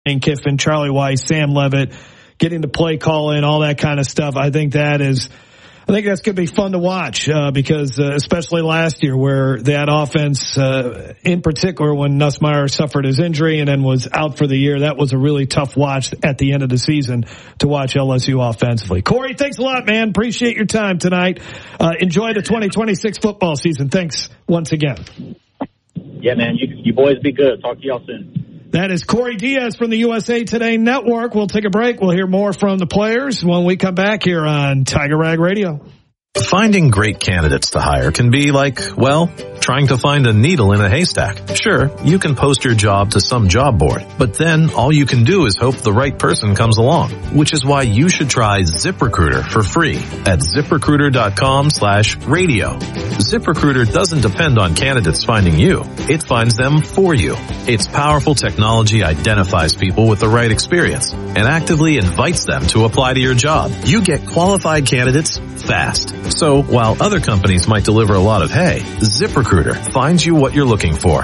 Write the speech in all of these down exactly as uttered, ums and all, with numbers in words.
Lane Kiffin, Charlie Weis, Sam Levitt, getting the play call in, all that kind of stuff. I think that is, I think that's going to be fun to watch, uh, because, uh, especially last year where that offense, uh, in particular when Nussmeier suffered his injury and then was out for the year, that was a really tough watch at the end of the season to watch L S U offensively. Corey, thanks a lot, man. Appreciate your time tonight. Uh, enjoy the twenty twenty-six football season. Thanks once again. Yeah, man, you, you boys be good. Talk to y'all soon. That is Corey Diaz from the U S A Today Network. We'll take a break. We'll hear more from the players when we come back here on Tiger Rag Radio. Finding great candidates to hire can be like, well, trying to find a needle in a haystack. Sure, you can post your job to some job board, but then all you can do is hope the right person comes along, which is why you should try ZipRecruiter for free at ZipRecruiter.com slash radio. ZipRecruiter doesn't depend on candidates finding you. It finds them for you. Its powerful technology identifies people with the right experience and actively invites them to apply to your job. You get qualified candidates fast. So while other companies might deliver a lot of hay, ZipRecruiter finds you what you're looking for.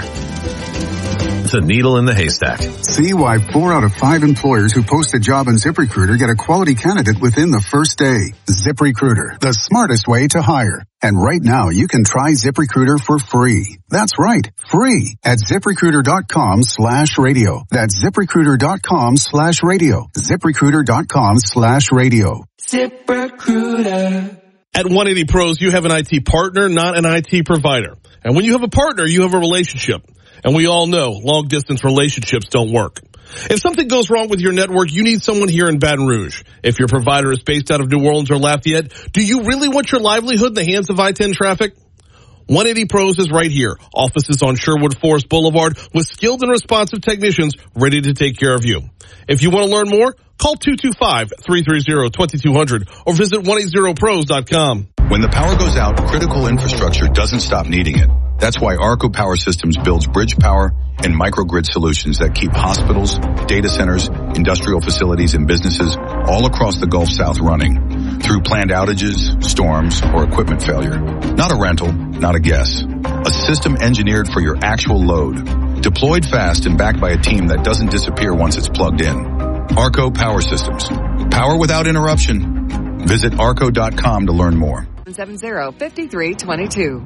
The needle in the haystack. See why four out of five employers who post a job on ZipRecruiter get a quality candidate within the first day. ZipRecruiter, the smartest way to hire. And right now, you can try ZipRecruiter for free. That's right, free at ZipRecruiter.com slash radio. That's ZipRecruiter.com slash radio. ZipRecruiter.com slash radio. ZipRecruiter. At one eighty Pros, you have an I T partner, not an I T provider. And when you have a partner, you have a relationship. And we all know long-distance relationships don't work. If something goes wrong with your network, you need someone here in Baton Rouge. If your provider is based out of New Orleans or Lafayette, do you really want your livelihood in the hands of I ten traffic? one eighty Pros is right here. Offices on Sherwood Forest Boulevard with skilled and responsive technicians ready to take care of you. If you want to learn more, call two two five, three three zero, two two zero zero or visit one eighty pros dot com. When the power goes out, critical infrastructure doesn't stop needing it. That's why Arco Power Systems builds bridge power and microgrid solutions that keep hospitals, data centers, industrial facilities, and businesses all across the Gulf South running through planned outages, storms, or equipment failure. Not a rental, not a guess. A system engineered for your actual load. Deployed fast and backed by a team that doesn't disappear once it's plugged in. Arco Power Systems. Power without interruption. Visit arco dot com to learn more. seven zero, five three two two.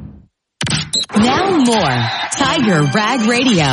Now more Tiger Rag Radio.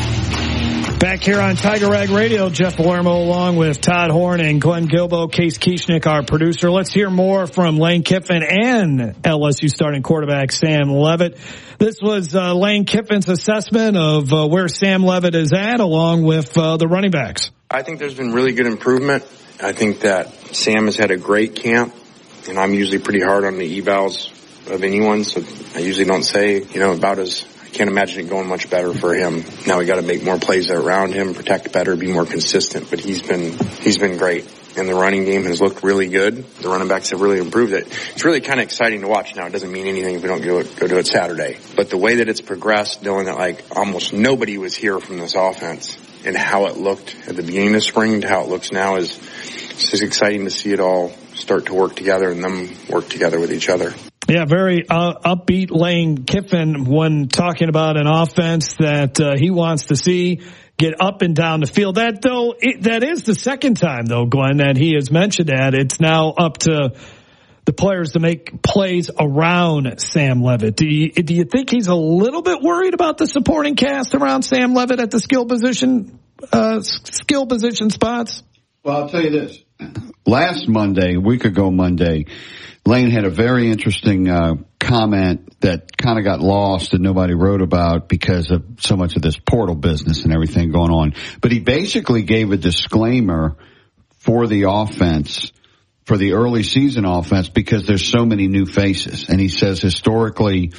Back here on Tiger Rag Radio, Jeff Palermo along with Todd Horn and Glenn Gilbo, Case Kieschnick, our producer. Let's hear more from Lane Kiffin and L S U starting quarterback Sam Levitt. This was uh, Lane Kiffin's assessment of uh, where Sam Levitt is at along with uh, the running backs. I think there's been really good improvement. I think that Sam has had a great camp, and I'm usually pretty hard on the evals of anyone, so I usually don't say, you know, about as, I can't imagine it going much better for him. Now we got to make more plays around him, protect better, be more consistent, but he's been, he's been great. And the running game has looked really good. The running backs have really improved it. It's really kind of exciting to watch now. It doesn't mean anything if we don't go, go do it Saturday. But the way that it's progressed, knowing that like almost nobody was here from this offense and how it looked at the beginning of spring to how it looks now is, it's just exciting to see it all start to work together and them work together with each other. Yeah, very uh, upbeat Lane Kiffin when talking about an offense that uh, he wants to see get up and down the field. That though, it, that is the second time though, Glenn, that he has mentioned that. It's now up to the players to make plays around Sam Levitt. Do you, do you think he's a little bit worried about the supporting cast around Sam Levitt at the skill position, uh, skill position spots? Well, I'll tell you this. Last Monday, a week ago Monday, Lane had a very interesting uh, comment that kind of got lost and nobody wrote about because of so much of this portal business and everything going on. But he basically gave a disclaimer for the offense, for the early season offense, because there's so many new faces. And he says historically,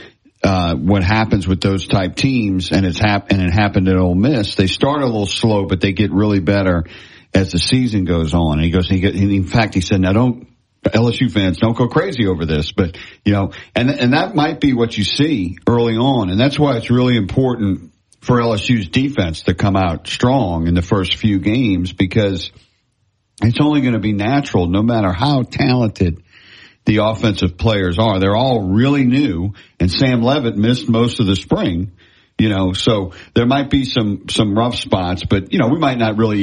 uh, what happens with those type teams, and it's hap- and it happened at Ole Miss, they start a little slow, but they get really better as the season goes on. And he goes, he get, in fact, he said, now don't, L S U fans, don't go crazy over this, but, you know, and, and that might be what you see early on. And that's why it's really important for L S U's defense to come out strong in the first few games, because it's only going to be natural no matter how talented the offensive players are. They're all really new, and Sam Levitt missed most of the spring You know, so there might be some, some rough spots, but, you know, we might not really